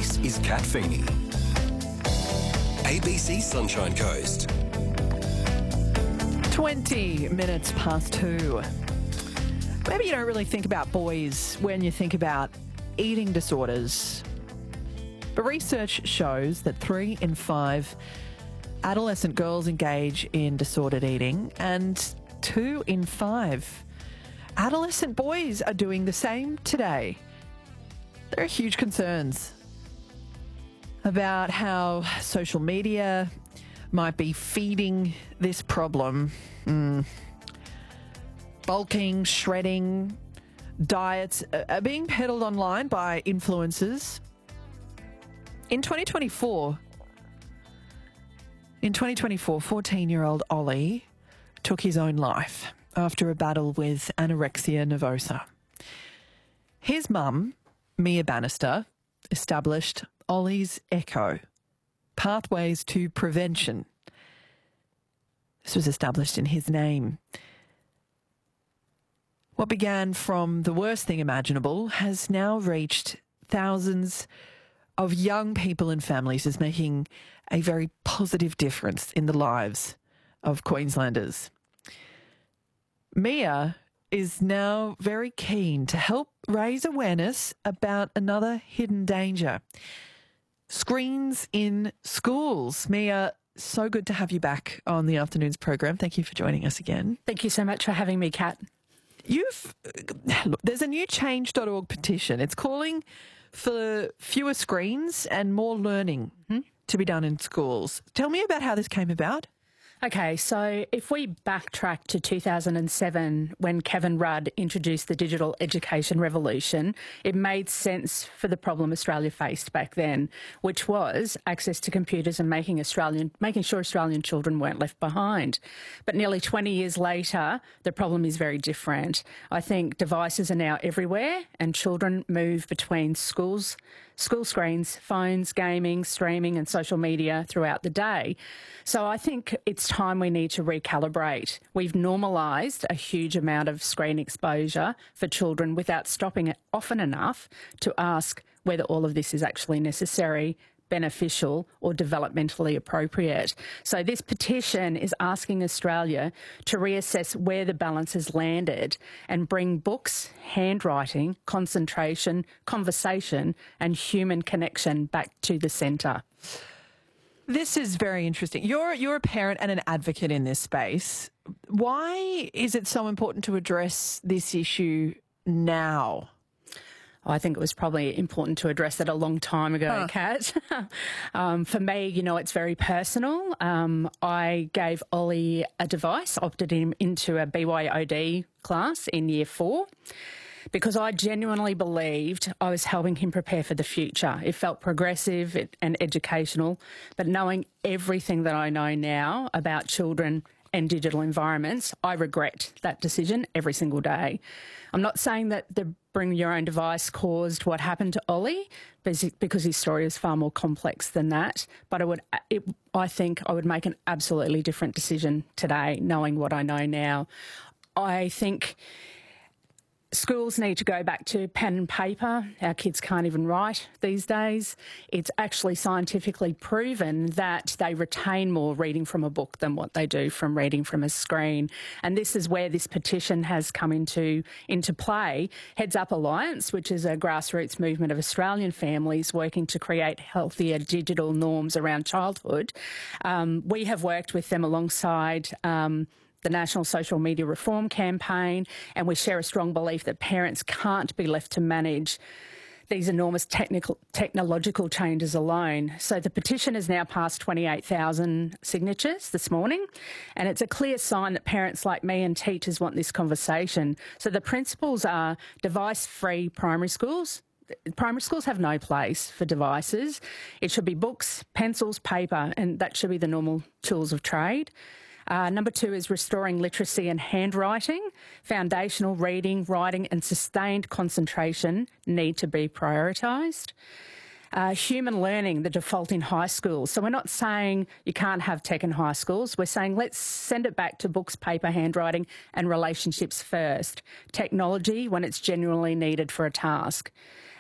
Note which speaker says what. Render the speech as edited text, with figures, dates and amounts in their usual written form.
Speaker 1: This is Kat Feeney. ABC Sunshine Coast.
Speaker 2: 20 minutes past 2. Maybe you don't really think about boys when you think about eating disorders. But research shows that 3 in 5 adolescent girls engage in disordered eating, and 2 in 5 adolescent boys are doing the same today. There are huge concerns about how social media might be feeding this problem. Bulking, shredding, diets are being peddled online by influencers. In 2024, 14-year-old Ollie took his own life after a battle with anorexia nervosa. His mum, Mia Bannister, established Ollie's Echo, Pathways to Prevention. This was established in his name. What began from the worst thing imaginable has now reached thousands of young people and families, is making a very positive difference in the lives of Queenslanders. Mia is now very keen to help raise awareness about another hidden danger: screens in schools. Mia, so good to have you back on the afternoon's program. Thank you for joining us again.
Speaker 3: Thank you so much for having me, Kat.
Speaker 2: Look, there's a new change.org petition. It's calling for fewer screens and more learning to be done in schools. Tell me about how this came about.
Speaker 3: Okay, so if we backtrack to 2007, when Kevin Rudd introduced the digital education revolution, it made sense for the problem Australia faced back then, which was access to computers and making sure Australian children weren't left behind. But nearly 20 years later, the problem is very different. I think devices are now everywhere, and children move between school screens, phones, gaming, streaming and social media throughout the day. So I think it's time we need to recalibrate. We've normalised a huge amount of screen exposure for children without stopping it often enough to ask whether all of this is actually necessary, beneficial or developmentally appropriate. So this petition is asking Australia to reassess where the balance has landed and bring books, handwriting, concentration, conversation and human connection back to the centre.
Speaker 2: This is very interesting. You're a parent and an advocate in this space. Why is it so important to address this issue now?
Speaker 3: I think it was probably important to address it a long time ago, Kat. For me, it's very personal. I gave Ollie a device, opted him into a BYOD class in Year 4, because I genuinely believed I was helping him prepare for the future. It felt progressive and educational, but knowing everything that I know now about children and digital environments, I regret that decision every single day. I'm not saying that the bring your own device caused what happened to Ollie, because his story is far more complex than that. But I think I would make an absolutely different decision today, knowing what I know now. I think schools need to go back to pen and paper. Our kids can't even write these days. It's actually scientifically proven that they retain more reading from a book than what they do from reading from a screen. And this is where this petition has come into play. Heads Up Alliance, which is a grassroots movement of Australian families working to create healthier digital norms around childhood. We have worked with them alongside the National Social Media Reform Campaign, and we share a strong belief that parents can't be left to manage these enormous technological changes alone. So the petition has now passed 28,000 signatures this morning, and it's a clear sign that parents like me and teachers want this conversation. So the principles are device-free primary schools. Primary schools have no place for devices. It should be books, pencils, paper, and that should be the normal tools of trade. Number 2 is restoring literacy and handwriting. Foundational reading, writing and sustained concentration need to be prioritised. Human learning, the default in high schools. So we're not saying you can't have tech in high schools. We're saying let's send it back to books, paper, handwriting and relationships first. Technology when it's genuinely needed for a task.